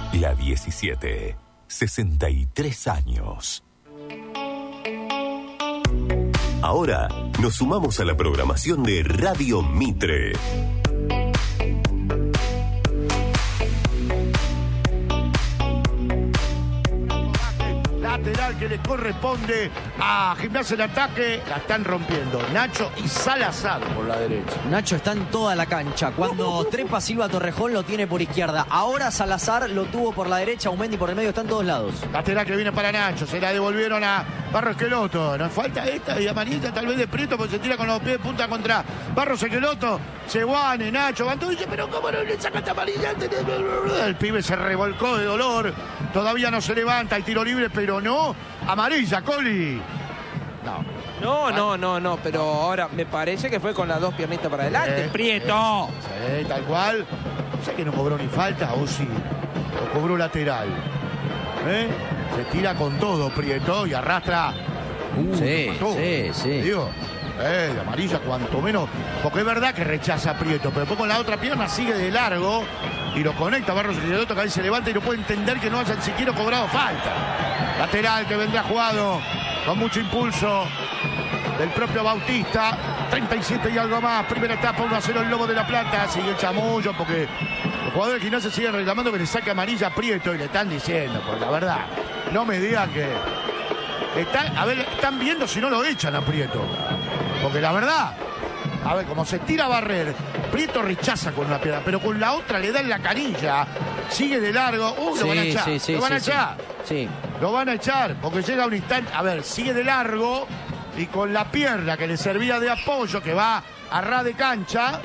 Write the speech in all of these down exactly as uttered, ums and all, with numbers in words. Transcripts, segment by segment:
La diecisiete, sesenta y tres años. Ahora nos sumamos a la programación de Radio Mitre. Lateral que le corresponde a Gimnasia en ataque, la están rompiendo Nacho y Salazar por la derecha. Nacho está en toda la cancha. Cuando trepa Silva Torrejón lo tiene por izquierda. Ahora Salazar lo tuvo por la derecha, Aumendi por el medio, está en todos lados. Lateral que viene para Nacho, se la devolvieron a Barros Esqueloto. Nos falta esta y amarilla tal vez de Prieto porque se tira con los pies de punta contra Barros Esqueloto. Seguane, Nacho, van todos y dice, pero ¿cómo no le saca esta amarilla? El pibe se revolcó de dolor. Todavía no se levanta el tiro libre, pero no. Amarilla, Coli. No. No, no, no, no, pero ahora me parece que fue con las dos piernitas para adelante. Eh, Prieto. Eh, sí, tal cual. Sé que no cobró ni falta, o sí. O cobró lateral. ¿Eh? Se tira con todo Prieto y arrastra. Uh, sí, sí, sí. Digo, eh, de amarilla cuanto menos. Porque es verdad que rechaza a Prieto, pero después con la otra pierna sigue de largo y lo conecta Barros Esqueloto, que ahí se levanta y no puede entender que no hayan siquiera cobrado falta. Lateral que vendrá jugado con mucho impulso del propio Bautista. treinta y siete y algo más. Primera etapa, uno a cero el Lobo de la Plata. Sigue el chamullo porque los jugadores de Gimnasia siguen reclamando que le saque amarilla a Prieto y le están diciendo, pues la verdad, no me digan que... Están, a ver, están viendo si no lo echan a Prieto. Porque la verdad, a ver, como se tira a barrer, Prieto rechaza con una pierna, pero con la otra le da en la canilla, sigue de largo, uh, sí, lo van a echar, sí, sí, lo van a sí, echar, sí. lo van a echar, porque llega un instante, a ver, sigue de largo y con la pierna que le servía de apoyo, que va a ras de cancha,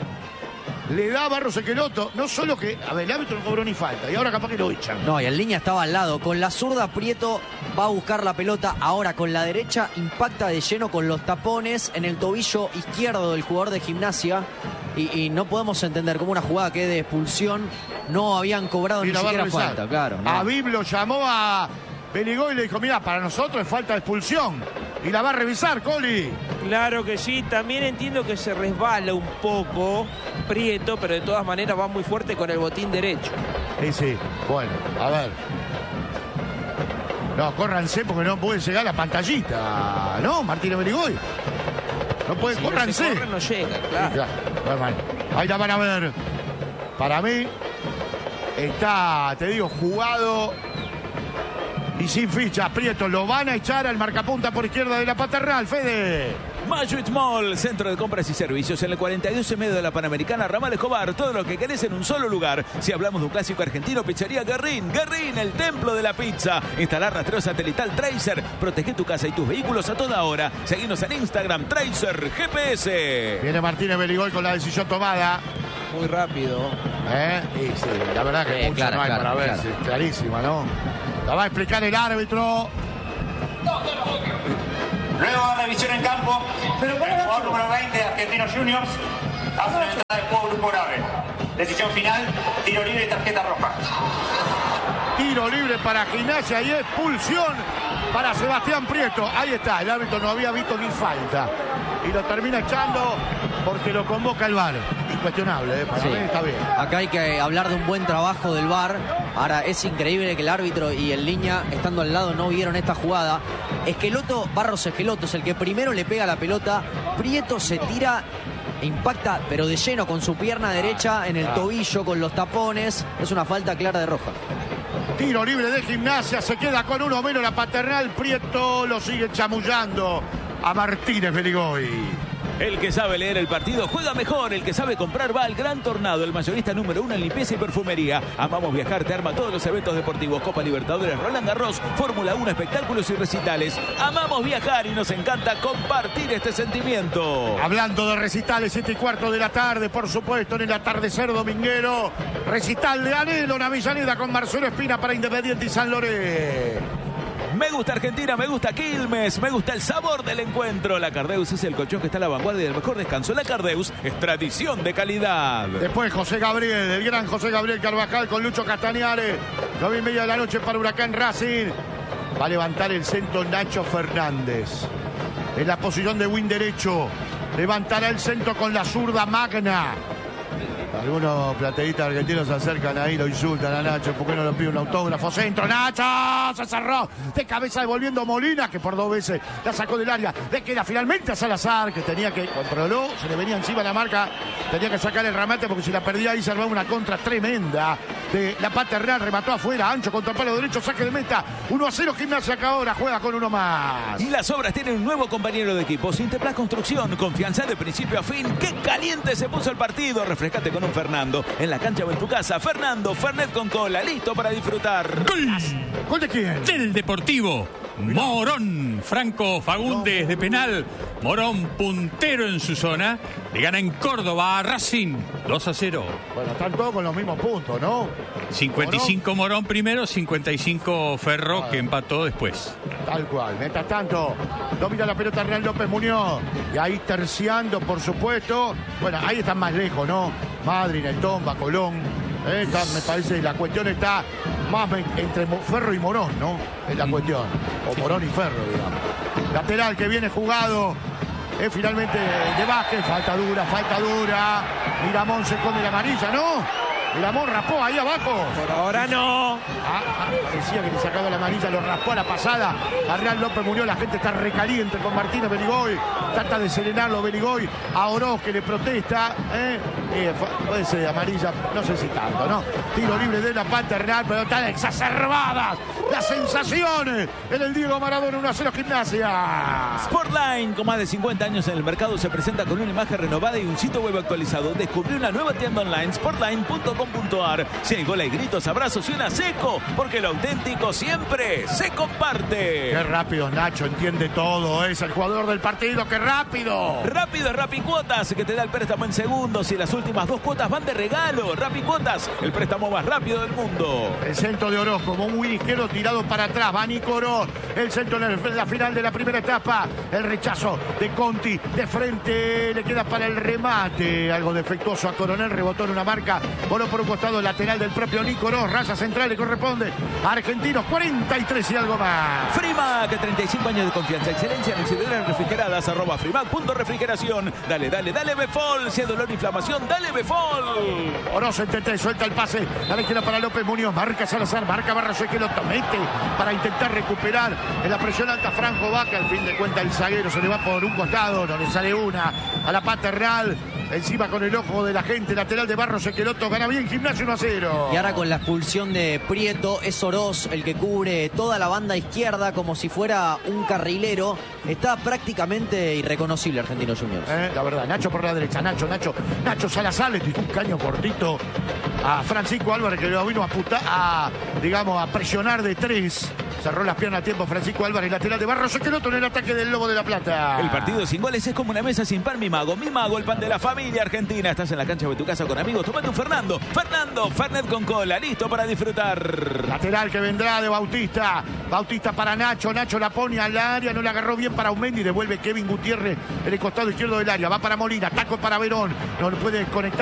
le da a Barros Esqueloto, no solo que, a ver, el árbitro no cobró ni falta, y ahora capaz que lo echan. No, y el línea estaba al lado, con la zurda Prieto va a buscar la pelota, ahora con la derecha impacta de lleno con los tapones en el tobillo izquierdo del jugador de Gimnasia, y, y no podemos entender cómo una jugada que es de expulsión no habían cobrado ni siquiera falta, claro. No. Abib lo llamó a Beligoy y le dijo, mira, para nosotros es falta de expulsión. Y la va a revisar, Coli. Claro que sí, también entiendo que se resbala un poco Prieto, pero de todas maneras va muy fuerte con el botín derecho. Sí, sí, bueno, a ver. No, córranse porque no puede llegar la pantallita, ¿no? Martínez Beligoy. No puede, si córranse. No se corre, no llega, claro. Sí, claro. Bueno, ahí la van a ver. Para mí, está, te digo, jugado y sin ficha. Prieto lo van a echar al marcapunta por izquierda de la Paternal, Fede. Majwitz Mall, centro de compras y servicios en el cuarenta y dos en medio de la Panamericana, Ramal Escobar, todo lo que querés en un solo lugar. Si hablamos de un clásico argentino, Pizzería Guerrín, Guerrín, el templo de la pizza. Instalar rastreo satelital Tracer, protege tu casa y tus vehículos a toda hora. Seguinos en Instagram, Tracer G P S. Viene Martínez Beligoy con la decisión tomada. Muy rápido. ¿Eh? Y sí, la verdad que eh, mucho claro, no hay claro, para ver, claro. sí, clarísima, ¿no? La va a explicar el árbitro. Luego de revisión en campo, el jugador número veinte de Argentinos Juniors hace una entrada de juego grupo grave. Decisión final, tiro libre y tarjeta roja. Tiro libre para Gimnasia y expulsión para Sebastián Prieto. Ahí está, el árbitro no había visto ni falta. Y lo termina echando porque lo convoca el V A R. Incuestionable, ¿eh? Para Sí. mí está bien. Acá hay que hablar de un buen trabajo del V A R. Ahora, es increíble que el árbitro y el línea, estando al lado, no vieron esta jugada. Esqueloto, Barros Esqueloto es el que primero le pega la pelota. Prieto se tira e impacta, pero de lleno con su pierna derecha en el tobillo, con los tapones. Es una falta clara de roja. Tiro libre de Gimnasia, se queda con uno menos la Paternal. Prieto lo sigue chamullando a Martínez Beligoy. El que sabe leer el partido juega mejor. El que sabe comprar va al Gran Tornado, el mayorista número uno en limpieza y perfumería. Amamos Viajar te arma todos los eventos deportivos: Copa Libertadores, Roland Garros, Fórmula uno, espectáculos y recitales. Amamos viajar y nos encanta compartir este sentimiento. Hablando de recitales, siete y cuarto de la tarde, por supuesto, en el atardecer dominguero. Recital de Anhelo, en Avellaneda con Marcelo Espina para Independiente y San Lorenzo. Me gusta Argentina, me gusta Quilmes, me gusta el sabor del encuentro. La Cardeus es el colchón que está a la vanguardia del mejor descanso. La Cardeus es tradición de calidad. Después José Gabriel, el gran José Gabriel Carvajal con Lucho Castañares. nueve y media de la noche para Huracán Racing. Va a levantar el centro Nacho Fernández. En la posición de win derecho. Levantará el centro con la zurda Magna. Algunos plateístas argentinos se acercan ahí, lo insultan a Nacho. ¿Por qué no le pide un autógrafo? Centro, Nacho, se cerró. De cabeza devolviendo Molina, que por dos veces la sacó del área. Le queda finalmente a Salazar, que tenía que, controló, se le venía encima la marca. Tenía que sacar el remate porque si la perdía ahí se armaba una contra tremenda de la Paternal. Remató afuera, ancho contra el palo derecho, saque de meta. uno a cero, Gimnasia que ahora juega con uno más. Y las obras tienen un nuevo compañero de equipo. Sinteplas Construcción, confianza de principio a fin. ¡Qué caliente se puso el partido! Refrescate con un Fernando. En la cancha o en tu casa, Fernando, Fernet con cola, listo para disfrutar. ¡Gol! ¿Gol de quién? Del Deportivo. Morón, Franco Fagundes de penal. Morón puntero en su zona. Le gana en Córdoba a Racing dos a cero. Bueno, están todos con los mismos puntos, ¿no? cincuenta y cinco Morón primero, cincuenta y cinco Ferro, que empató después. Tal cual. Mientras tanto, domina la pelota Real López Muñoz. Y ahí terciando, por supuesto. Bueno, ahí están más lejos, ¿no? Madrid, El Tomba, Colón. Eh, está, me parece la cuestión está más entre Ferro y Morón, ¿no? Es la cuestión. O Morón y Ferro, digamos. Lateral que viene jugado. Es finalmente de Vázquez. Falta dura, falta dura. Miramón se come la amarilla, ¿no? Miramón raspó ahí abajo. Por ahora no. Ah, ah, decía que le sacaba la amarilla, lo raspó a la pasada. A Real López Muñoz, la gente está recaliente con Martínez Beligoy. Trata de serenarlo Beligoy. A Oroz que le protesta. ¿eh? Eh, puede ser amarilla, no sé si tanto, ¿no? Tiro libre de la Paternal, pero están exacerbadas las sensaciones en el Diego Maradona. uno a cero Gimnasia. Sportline, con más de cincuenta años en el mercado, se presenta con una imagen renovada y un sitio web actualizado. Descubrió una nueva tienda online, sportline punto com punto ar. Si hay gol, hay gritos, abrazos y una seco, porque lo auténtico siempre se comparte. Qué rápido Nacho, entiende todo, es el jugador del partido, qué rápido. Rápido es Rapicuotas, que te da el préstamo en segundos y las últimas dos cuotas van de regalo. Rapicuotas, el préstamo más rápido del mundo. El centro de Oroz como un whiskero tirado para atrás, va Nico Oroz, el centro en, el, en la final de la primera etapa, el rechazo de Conti de frente, le queda para el remate, algo defectuoso a Coronel, rebotó en una marca, voló por un costado lateral del propio Nico Oroz, raya central le corresponde a Argentinos, cuarenta y tres y algo más. Frimac, treinta y cinco años de confianza, excelencia en auxiliares refrigeradas, arroba Frimac punto refrigeración. Dale, dale, dale Befol, si hay dolor e inflamación, dale Befol. Oroz entre tres, suelta el pase a la izquierda para López Muñoz, marca Salazar, marca Barros que lo mete para intentar recuperar en la presión alta Franco Vaca, al fin de cuentas el zaguero se le va por un costado, no le sale una a la Paternal. Encima con el ojo de la gente, lateral de Barros Esqueloto, gana bien Gimnasia uno a cero. Y ahora con la expulsión de Prieto, es Oroz el que cubre toda la banda izquierda como si fuera un carrilero. Está prácticamente irreconocible Argentinos Juniors. Eh, la verdad, Nacho por la derecha, Nacho, Nacho, Nacho Salazar le tiró un caño cortito a Francisco Álvarez que lo vino a, puta, a, digamos, a presionar de tres. Cerró las piernas a tiempo Francisco Álvarez, lateral de Barros Esqueloto en el ataque del Lobo de la Plata. El partido sin goles es como una mesa sin pan, mi mago. Mi mago, el pan de la familia argentina. Estás en la cancha de tu casa con amigos, tomate un Fernando. Fernando, Fernet con cola, listo para disfrutar. Lateral que vendrá de Bautista. Bautista para Nacho, Nacho la pone al área, no le agarró bien para Aumendi, devuelve Kevin Gutiérrez en el costado izquierdo del área. Va para Molina, taco para Verón, no lo puede conectar.